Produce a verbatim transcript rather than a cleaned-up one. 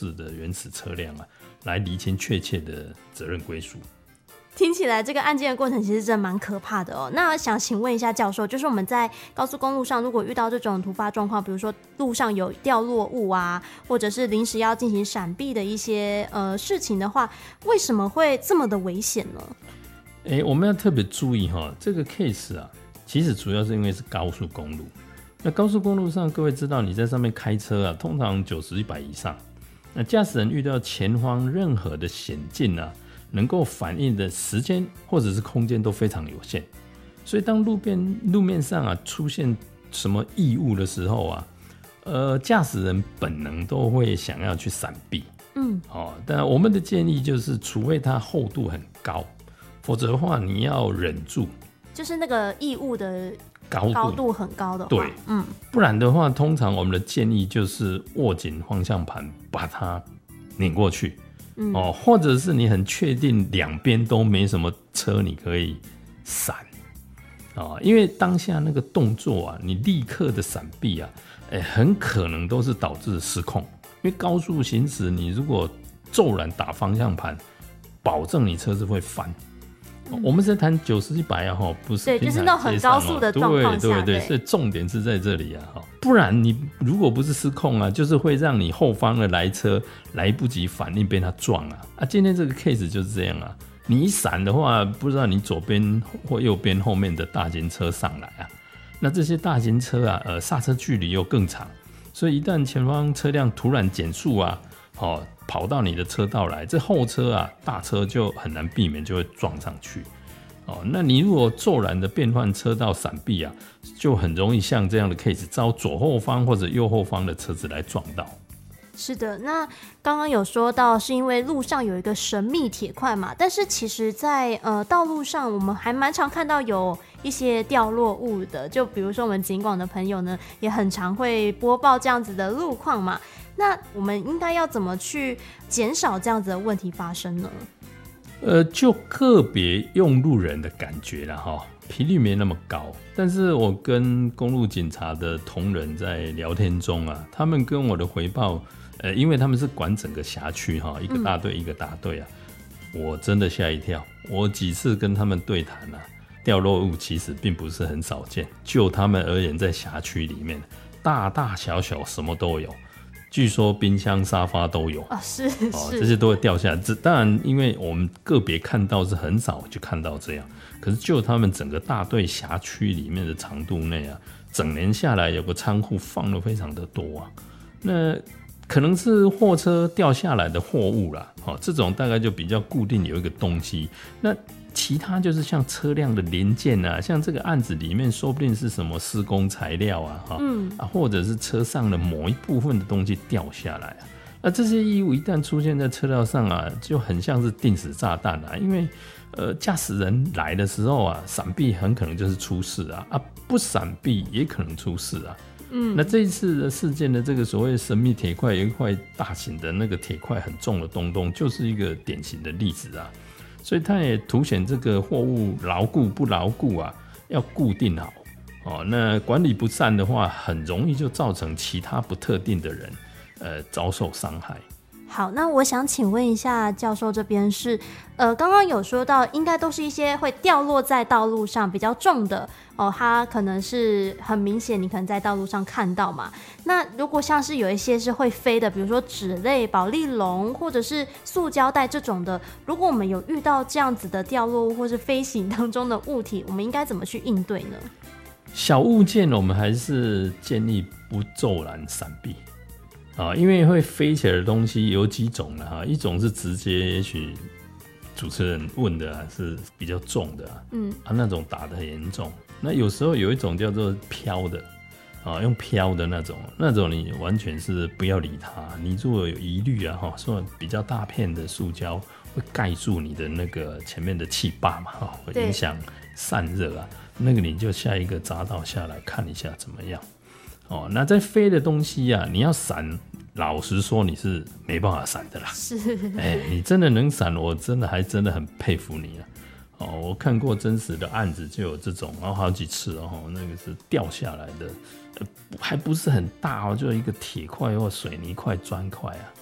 事的原始车辆啊，来厘清确切的责任归属。 听起来这个案件的过程其实真的蛮可怕的哦。那想请问一下教授，就是我们在高速公路上如果遇到这种突发状况，比如说路上有掉落物啊，或者是临时要进行闪避的一些呃事情的话，为什么会这么的危险呢？ 欸、我们要特别注意哈，这个 case 啊，其实主要是因为是高速公路。那高速公路上，各位知道你在上面开车啊，通常九十、一百以上，那驾驶人遇到前方任何的险境啊，能够反应的时间或者是空间都非常有限，所以当路边路面上啊出现什么异物的时候啊，呃，驾驶人本能都会想要去闪避，嗯，哦，但我们的建议就是，除非它厚度很高，否则的话你要忍住， 就是那个异物的高度高度很高的话， 对，嗯，不然的话，通常我们的建议就是握紧方向盘，把它碾过去。嗯哦、或者是你很确定两边都没什么车，你可以闪、哦、因为当下那个动作啊，你立刻的闪避啊、欸，很可能都是导致失控。因为高速行驶，你如果骤然打方向盘，保证你车子会翻。嗯、我们是谈九十一百啊，不是、哦、 对，就是那种很高速的状况下， 对对对，所以重点是在这里啊，不然你如果不是失控啊，就是会让你后方的来车来不及反应被他撞啊啊！今天这个 case 就是这样啊，你一闪的话，不知道你左边或右边后面的大型车上来啊，那这些大型车啊，呃，刹车距离又更长，所以一旦前方车辆突然减速啊，哦。跑到你的车道来，这后车啊，大车就很难避免，就会撞上去。哦，那你如果骤然的变换车道闪避啊，就很容易像这样的 case 遭左后方或者右后方的车子来撞到。 是的，那刚刚有说到是因为路上有一个神秘铁块嘛，但是其实在呃道路上我们还蛮常看到有一些掉落物的，就比如说我们警广的朋友呢也很常会播报这样子的路况嘛，那我们应该要怎么去减少这样子的问题发生呢？ 呃，就个别用路人的感觉啦齁，频率没那么高，但是我跟公路警察的同仁在聊天中啊，他们跟我的回报，呃，因为他们是管整个辖区哈，一个大队一个大队啊、嗯，我真的吓一跳。我几次跟他们对谈啊，掉落物其实并不是很少见，就他们而言，在辖区里面，大大小小什么都有。据说冰箱、沙发都有啊、哦，是是、哦， 这些都会掉下来。这当然，因为我们个别看到是很少就看到这样，可是就他们整个大队辖区里面的长度内啊，整年下来有个仓库放了非常的多啊。那可能是货车掉下来的货物啦，哦，这种大概就比较固定有一个东西。那其他就是像车辆的零件啊，像这个案子里面说不定是什么施工材料啊，嗯、啊或者是车上的某一部分的东西掉下来啊，那这些异物一旦出现在车道上啊，就很像是定时炸弹啊，因为呃驾驶人来的时候啊，闪避很可能就是出事啊，啊不闪避也可能出事啊。嗯，那这一次的事件的这个所谓神秘铁块，有一块大型的那个铁块很重的东东，就是一个典型的例子啊。所以它也凸显这个货物牢固不牢固啊，要固定好哦。那管理不善的话，很容易就造成其他不特定的人呃遭受伤害。 好，那我想请问一下教授这边是，呃，刚刚有说到，应该都是一些会掉落在道路上比较重的哦，它可能是很明显，你可能在道路上看到嘛。那如果像是有一些是会飞的，比如说纸类、保丽龙或者是塑胶袋这种的，如果我们有遇到这样子的掉落物或是飞行当中的物体，我们应该怎么去应对呢？ 小物件我们还是建议不骤然闪避。啊，因为会飞起来的东西有几种呢？哈，一种是直接，也许主持人问的、啊、是比较重的、啊，嗯，啊，那种打得很严重。那有时候有一种叫做飘的，啊，用飘的那种，那种你完全是不要理它。你如果有疑虑啊，哈，说比较大片的塑胶会盖住你的那个前面的气坝嘛，哈，会影响散热啊，那个你就下一个匝道下来看一下怎么样。哦，那在飞的东西啊，你要闪，老实说你是没办法闪的啦。 是， 哎、欸，你真的能闪，我真的还真的很佩服你啊。哦，我看过真实的案子就有这种，然后好几次哦，那个是掉下来的，呃、还不是很大哦，就一个铁块或水泥块、砖块啊。